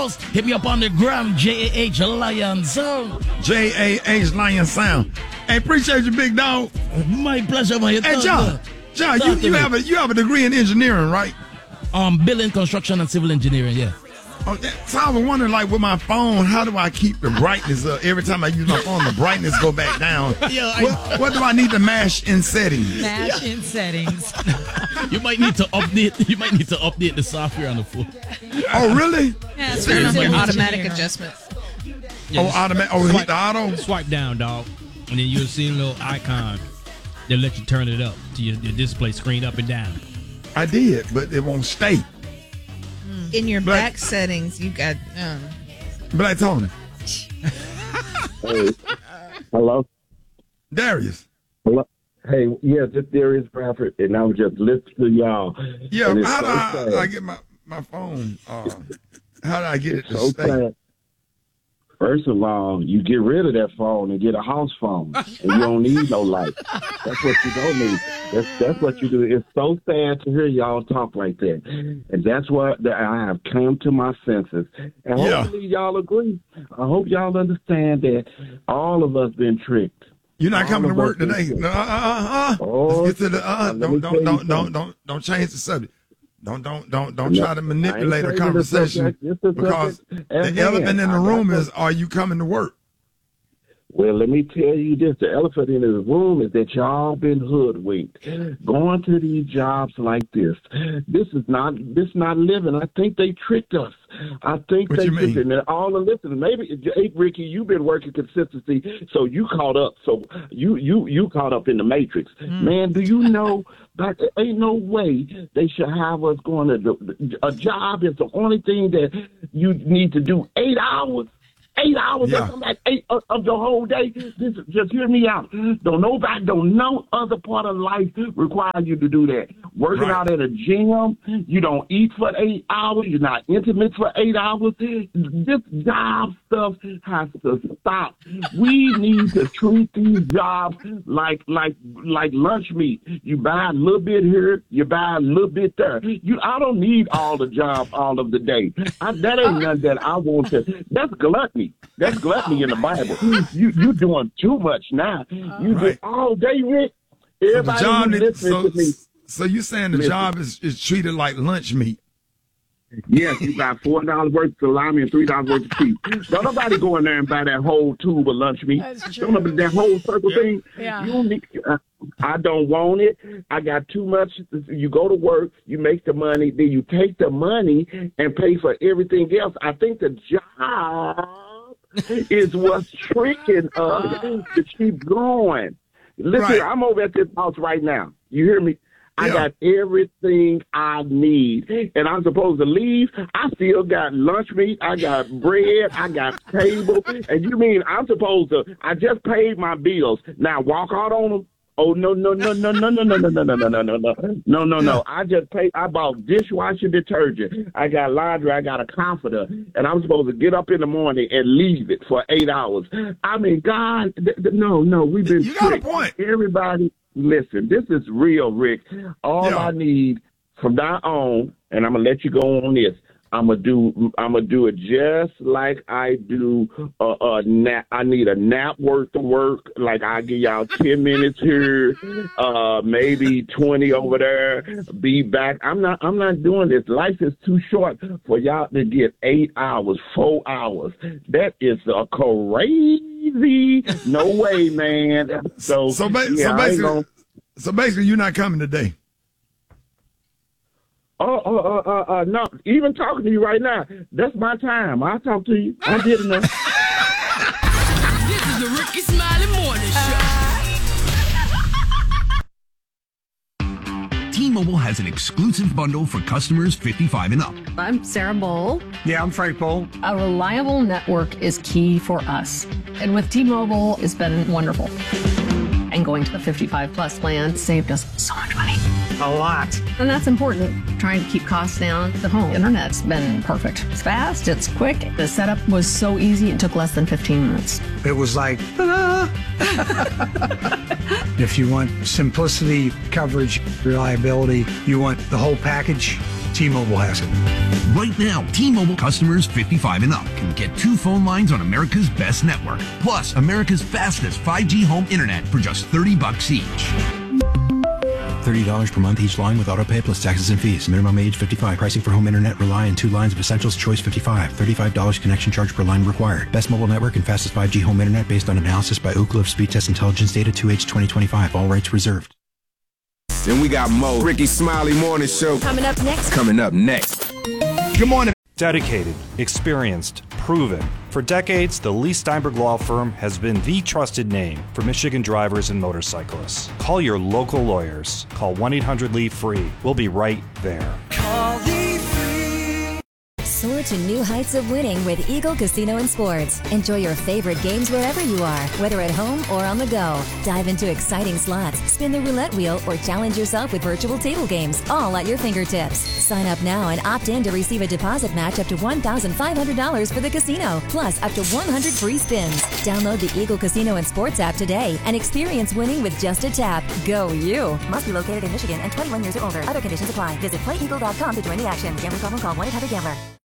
house. Hit me up on the gram, JAH Lion Sound. JAH Lion Sound. Hey, appreciate you, big dog. My pleasure, my Hey, John, you have a degree in engineering, right? Building, construction, and civil engineering, yeah. Okay, so I was wondering, like, with my phone, how do I keep the brightness up? Every time I use my phone, the brightness go back down. What do I need to mash in settings? Mash in settings. You might need to update. You might need to update the software on the phone. Oh, really? Yeah, it's automatic adjustment. Yeah, automatic. Oh, hit the auto. Swipe down, dog, and then you'll see a little icon. They'll let you turn it up to your display screen up and down. I did, but it won't stay. In your back settings, you got Black Tony. Hey. Hello? Darius. Hello? Hey, yes, it's Darius Bradford, and I was just listening to y'all. Yeah, how do I get my phone? How do I get it to stay? Sad. First of all, you get rid of that phone and get a house phone, and you don't need no light. That's what you don't need. That's what you do. It's so sad to hear y'all talk like that, and that's what I have come to my senses. And hopefully y'all agree. I hope y'all understand that all of us been tricked. You're not coming to work today. Oh, let's get to the don't change the subject. Don't try to manipulate a conversation because the elephant in the room is, are you coming to work? Well, let me tell you this. The elephant in the room is that y'all been hoodwinked. Going to these jobs like this. This is not living. I think they tricked us. I think what they tricked us. And all the listeners, maybe, hey, Ricky, you've been working consistency, so you caught up. So you caught up in the matrix. Man, do you know that there ain't no way they should have us going to a job is the only thing that you need to do 8 hours. 8 hours of like 8 of the whole day. Just hear me out. No other part of life requires you to do that. Working out at a gym, you don't eat for 8 hours. You're not intimate for 8 hours. This job stuff has to stop. We need to treat these jobs like lunch meat. You buy a little bit here, you buy a little bit there. I don't need all the job all of the day. That ain't nothing that I want to. That's gluttony. That's gluttony in the Bible. You doing too much now. You do all day, Rick. Everybody listening to me. So you saying the job is treated like lunch meat? Yes, you got $4 worth of salami and $3 worth of cheese. Don't nobody go in there and buy that whole tube of lunch meat. Don't that whole circle thing. Yeah. I don't want it. I got too much. You go to work, you make the money, then you take the money and pay for everything else. I think the job is what's tricking us to keep going. Listen, I'm over at this house right now. You hear me? I got everything I need, and I'm supposed to leave. I still got lunch meat. I got bread. I got table. And you mean I'm supposed to? I just paid my bills. Now walk out on them. Oh no. I just paid. I bought dishwasher detergent. I got laundry. I got a comforter, and I'm supposed to get up in the morning and leave it for 8 hours. I mean, God, no, we've been tricked. You got a point. Everybody, listen, this is real, Rick. All I need from now on, and I'm gonna let you go on this. I'm gonna do it just like I do a nap. I need a nap worth of work. Like I give y'all 10 minutes here, maybe 20 over there. Be back. I'm not doing this. Life is too short for y'all to get 8 hours, 4 hours. That is a crazy. No way, man. So basically, you're not coming today. No. Even talking to you right now, that's my time. I'll talk to you. I did enough. This is the Ricky Smiley Morning Show. T-Mobile has an exclusive bundle for customers 55 and up. I'm Sarah Bowl. Yeah, I'm Frank Bowl. A reliable network is key for us. And with T-Mobile, it's been wonderful. And going to the 55 plus plan saved us so much money. A lot. And that's important. Trying to keep costs down. The home internet's been perfect. It's fast, it's quick. The setup was so easy, it took less than 15 minutes. It was like, If you want simplicity, coverage, reliability, you want the whole package, T-Mobile has it. Right now, T-Mobile customers 55 and up can get 2 phone lines on America's best network, plus America's fastest 5G home internet for just $30 each. $30 per month each line with autopay plus taxes and fees. Minimum age 55. Pricing for home internet rely on 2 lines of Essentials Choice 55. $35 connection charge per line required. Best mobile network and fastest 5G home internet based on analysis by Ookla of Speed Test Intelligence data 2H 2025. All rights reserved. Then we got Mo, Ricky Smiley Morning Show. Coming up next. Good morning. Dedicated, experienced, proven. For decades, the Lee Steinberg Law Firm has been the trusted name for Michigan drivers and motorcyclists. Call your local lawyers. Call 1-800-LEE-FREE. We'll be right there. Call Lee Free. Soar to new heights of winning with Eagle Casino and Sports. Enjoy your favorite games wherever you are, whether at home or on the go. Dive into exciting slots, spin the roulette wheel, or challenge yourself with virtual table games, all at your fingertips. Sign up now and opt in to receive a deposit match up to $1,500 for the casino, plus up to 100 free spins. Download the Eagle Casino and Sports app today and experience winning with just a tap. Go you! Must be located in Michigan and 21 years or older. Other conditions apply. Visit playeagle.com to join the action. Gambling problem, call 1-800-GAMBLER.